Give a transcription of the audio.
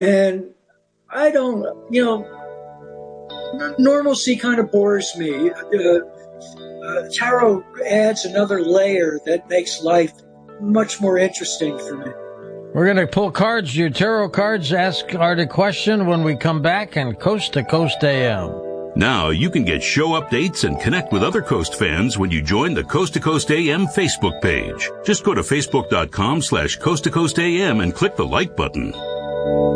And I don't, normalcy kind of bores me. Tarot adds another layer that makes life much more interesting for me. We're going to pull cards, your tarot cards, ask Art a question when we come back on Coast to Coast AM. Now you can get show updates and connect with other Coast fans when you join the Coast to Coast AM Facebook page. Just go to facebook.com/Coast to Coast AM and click the like button.